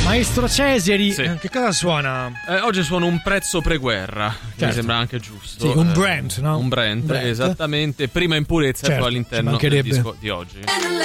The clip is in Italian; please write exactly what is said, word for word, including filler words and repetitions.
Maestro Cesari, Sì. che cosa suona? Eh, oggi suono un prezzo preguerra, che Certo. mi sembra anche giusto. Sì, un Eh, Brent, no? Un Brent, Brent. esattamente. Prima in purezza, Certo, poi all'interno ci del mancherebbe. disco di oggi.